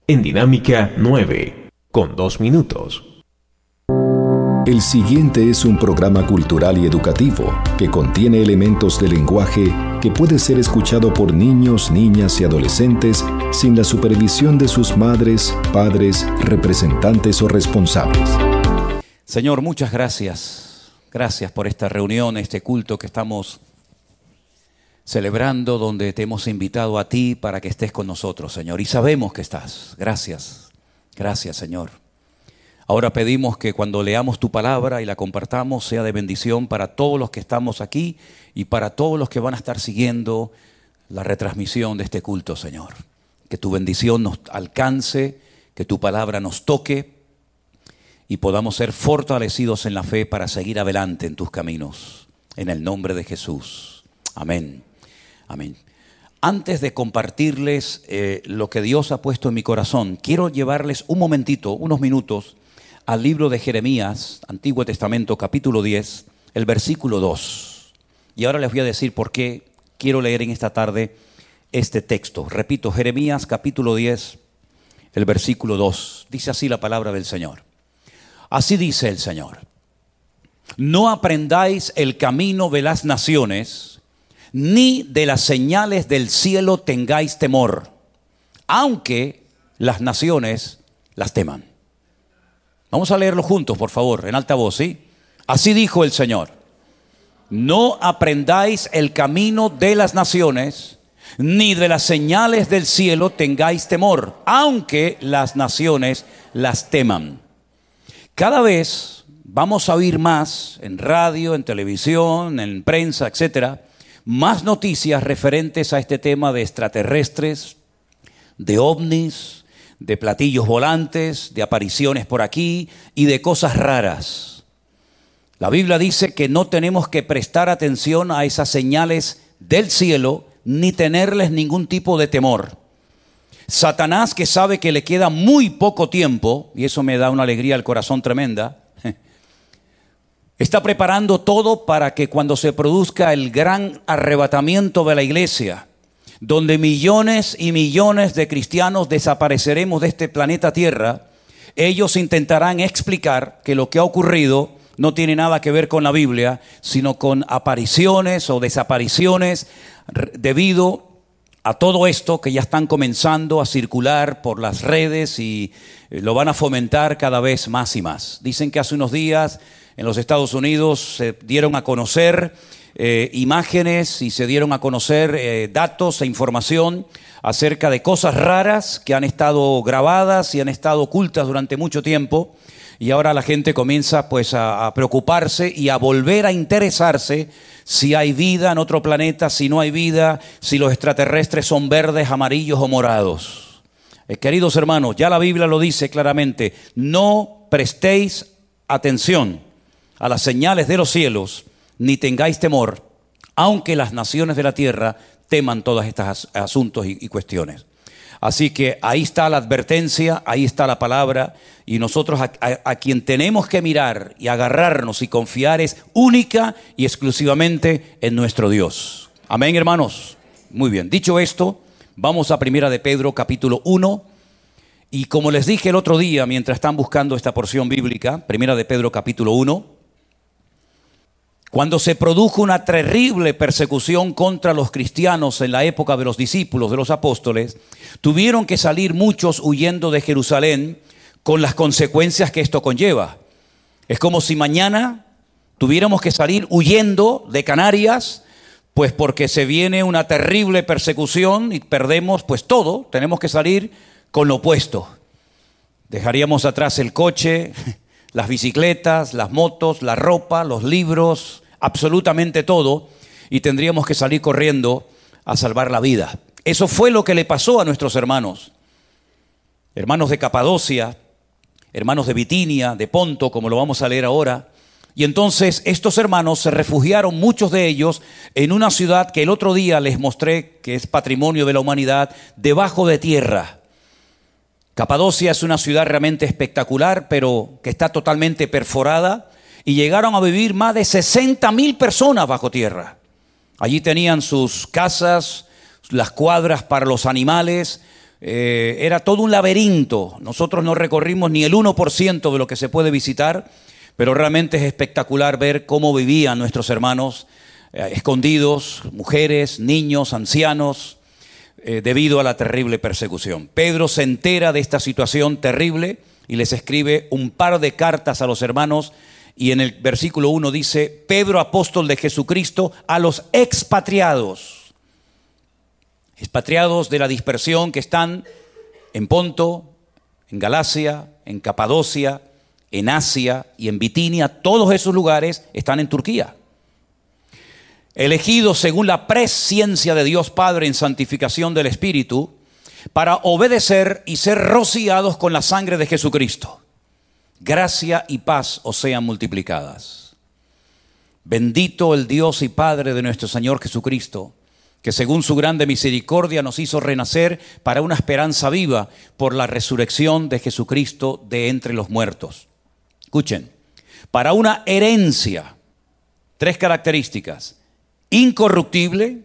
en Dinámica 9, con 2 minutos. El siguiente es un programa cultural y educativo que contiene elementos de lenguaje que puede ser escuchado por niños, niñas y adolescentes sin la supervisión de sus madres, padres, representantes o responsables. Señor, muchas gracias. Gracias por esta reunión, este culto que estamos celebrando, donde te hemos invitado a ti para que estés con nosotros, Señor. Y sabemos que estás. Gracias. Gracias, Señor. Ahora pedimos que cuando leamos tu palabra y la compartamos sea de bendición para todos los que estamos aquí y para todos los que van a estar siguiendo la retransmisión de este culto, Señor. Que tu bendición nos alcance, que tu palabra nos toque y podamos ser fortalecidos en la fe para seguir adelante en tus caminos. En el nombre de Jesús. Amén. Amén. Antes de compartirles lo que Dios ha puesto en mi corazón, quiero llevarles un momentito, unos minutos, al libro de Jeremías, Antiguo Testamento, capítulo 10, el versículo 2. Y ahora les voy a decir por qué quiero leer en esta tarde este texto. Repito, Jeremías, capítulo 10, el versículo 2. Dice así la palabra del Señor. Así dice el Señor: no aprendáis el camino de las naciones, ni de las señales del cielo tengáis temor, aunque las naciones las teman. Vamos a leerlo juntos, por favor, en alta voz, ¿sí? Así dijo el Señor: no aprendáis el camino de las naciones, ni de las señales del cielo tengáis temor, aunque las naciones las teman. Cada vez vamos a oír más en radio, en televisión, en prensa, etcétera, más noticias referentes a este tema de extraterrestres, de ovnis, de platillos volantes, de apariciones por aquí y de cosas raras. La Biblia dice que no tenemos que prestar atención a esas señales del cielo ni tenerles ningún tipo de temor. Satanás, que sabe que le queda muy poco tiempo, y eso me da una alegría al corazón tremenda, está preparando todo para que cuando se produzca el gran arrebatamiento de la iglesia, donde millones y millones de cristianos desapareceremos de este planeta Tierra, ellos intentarán explicar que lo que ha ocurrido no tiene nada que ver con la Biblia, sino con apariciones o desapariciones debido a todo esto que ya están comenzando a circular por las redes y lo van a fomentar cada vez más y más. Dicen que hace unos días en los Estados Unidos se dieron a conocer imágenes y se dieron a conocer datos e información acerca de cosas raras que han estado grabadas y han estado ocultas durante mucho tiempo, y ahora la gente comienza pues a preocuparse y a volver a interesarse si hay vida en otro planeta, si no hay vida, si los extraterrestres son verdes, amarillos o morados. Queridos hermanos, ya la Biblia lo dice claramente: no prestéis atención a las señales de los cielos, ni tengáis temor, aunque las naciones de la tierra teman todos estos asuntos y cuestiones. Así que ahí está la advertencia, ahí está la palabra, y nosotros a quien tenemos que mirar y agarrarnos y confiar es única y exclusivamente en nuestro Dios. Amén, hermanos. Muy bien, dicho esto, vamos a Primera de Pedro, capítulo 1, y como les dije el otro día, mientras están buscando esta porción bíblica, Primera de Pedro, capítulo 1, cuando se produjo una terrible persecución contra los cristianos en la época de los discípulos, de los apóstoles, tuvieron que salir muchos huyendo de Jerusalén con las consecuencias que esto conlleva. Es como si mañana tuviéramos que salir huyendo de Canarias, pues porque se viene una terrible persecución y perdemos pues todo. Tenemos que salir con lo opuesto. Dejaríamos atrás el coche, las bicicletas, las motos, la ropa, los libros, absolutamente todo, y tendríamos que salir corriendo a salvar la vida. Eso fue lo que le pasó a nuestros hermanos de Capadocia, hermanos de Bitinia, de Ponto, como lo vamos a leer ahora. Y entonces estos hermanos se refugiaron, muchos de ellos, en una ciudad que el otro día les mostré, que es patrimonio de la humanidad, debajo de tierra. Capadocia es una ciudad realmente espectacular, pero que está totalmente perforada, y llegaron a vivir más de 60,000 personas bajo tierra. Allí tenían sus casas, las cuadras para los animales, Era todo un laberinto. Nosotros no recorrimos ni el 1% de lo que se puede visitar, pero realmente es espectacular ver cómo vivían nuestros hermanos escondidos, mujeres, niños, ancianos, debido a la terrible persecución. Pedro se entera de esta situación terrible y les escribe un par de cartas a los hermanos, y en el versículo 1 dice: Pedro, apóstol de Jesucristo, a los expatriados de la dispersión que están en Ponto, en Galacia, en Capadocia, en Asia y en Bitinia. Todos esos lugares están en Turquía, elegidos según la presciencia de Dios Padre en santificación del Espíritu, para obedecer y ser rociados con la sangre de Jesucristo. Gracia y paz os sean multiplicadas. Bendito el Dios y Padre de nuestro Señor Jesucristo, que según su grande misericordia nos hizo renacer para una esperanza viva por la resurrección de Jesucristo de entre los muertos. Escuchen, para una herencia, 3 características: incorruptible,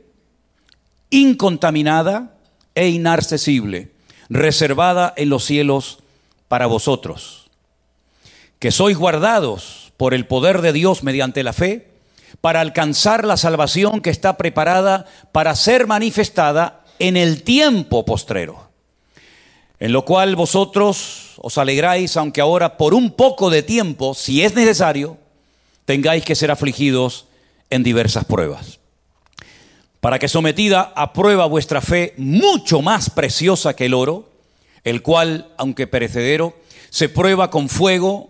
incontaminada e inaccesible, reservada en los cielos para vosotros, que sois guardados por el poder de Dios mediante la fe, para alcanzar la salvación que está preparada para ser manifestada en el tiempo postrero, en lo cual vosotros os alegráis, aunque ahora por un poco de tiempo, si es necesario, tengáis que ser afligidos en diversas pruebas, para que, sometida a prueba vuestra fe, mucho más preciosa que el oro, el cual, aunque perecedero, se prueba con fuego,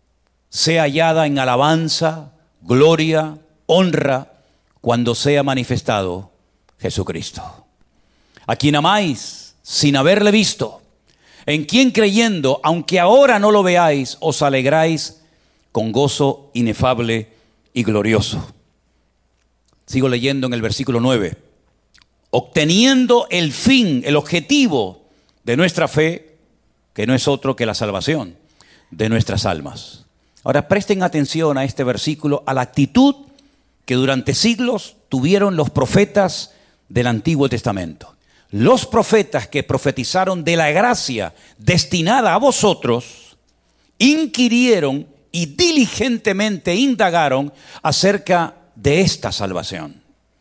sea hallada en alabanza, gloria, honra, cuando sea manifestado Jesucristo, a quien amáis sin haberle visto, en quien creyendo, aunque ahora no lo veáis, os alegráis con gozo inefable y glorioso. Sigo leyendo en el versículo 9. Obteniendo el fin, el objetivo de nuestra fe, que no es otro que la salvación de nuestras almas. Ahora presten atención a este versículo, a la actitud que durante siglos tuvieron los profetas del Antiguo Testamento. Los profetas que profetizaron de la gracia destinada a vosotros, inquirieron y diligentemente indagaron acerca de esta salvación,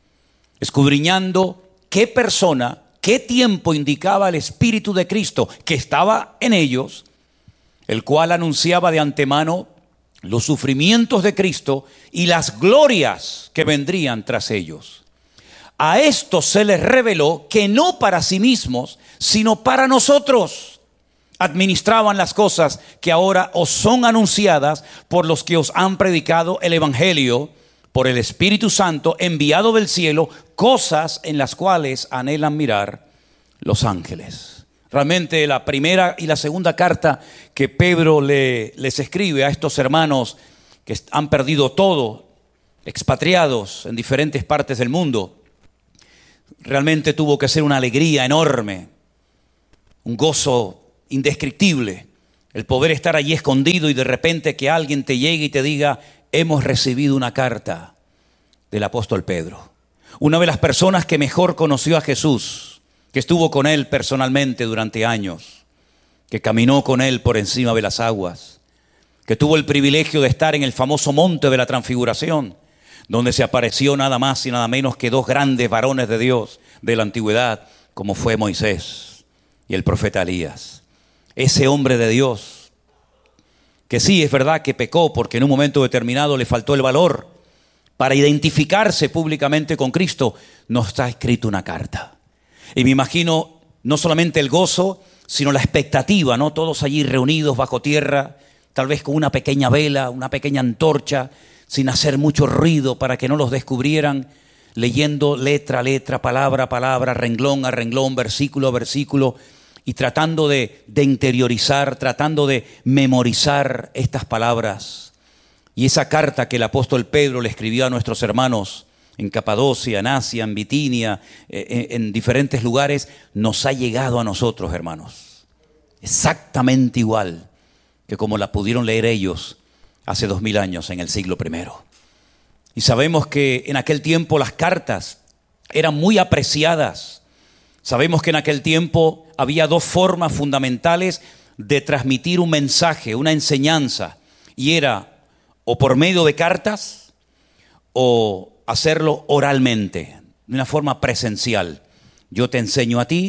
escudriñando qué persona, qué tiempo indicaba el Espíritu de Cristo que estaba en ellos, el cual anunciaba de antemano los sufrimientos de Cristo y las glorias que vendrían tras ellos. A estos se les reveló que no para sí mismos, sino para nosotros administraban las cosas que ahora os son anunciadas por los que os han predicado el Evangelio por el Espíritu Santo enviado del cielo, cosas en las cuales anhelan mirar los ángeles. Realmente la primera y la segunda carta que Pedro les escribe a estos hermanos que han perdido todo, expatriados en diferentes partes del mundo, realmente tuvo que ser una alegría enorme, un gozo indescriptible, el poder estar allí escondido y de repente que alguien te llegue y te diga: hemos recibido una carta del apóstol Pedro, una de las personas que mejor conoció a Jesús, que estuvo con él personalmente durante años, que caminó con él por encima de las aguas, que tuvo el privilegio de estar en el famoso monte de la Transfiguración, donde se apareció nada más y nada menos que 2 grandes varones de Dios de la antigüedad, como fue Moisés y el profeta Elías. Ese hombre de Dios, que sí es verdad que pecó porque en un momento determinado le faltó el valor para identificarse públicamente con Cristo, nos está escrito una carta. Y me imagino no solamente el gozo, sino la expectativa, ¿no? Todos allí reunidos bajo tierra, tal vez con una pequeña vela, una pequeña antorcha, sin hacer mucho ruido para que no los descubrieran, leyendo letra a letra, palabra a palabra, renglón a renglón, versículo a versículo, y tratando de interiorizar, tratando de memorizar estas palabras. Y esa carta que el apóstol Pedro le escribió a nuestros hermanos en Capadocia, en Asia, en Bitinia, en diferentes lugares, nos ha llegado a nosotros, hermanos. Exactamente igual que como la pudieron leer ellos hace 2000 años en el siglo I. Y sabemos que en aquel tiempo las cartas eran muy apreciadas. Sabemos que en aquel tiempo había dos formas fundamentales de transmitir un mensaje, una enseñanza, y era o por medio de cartas o hacerlo oralmente, de una forma presencial. Yo te enseño a ti,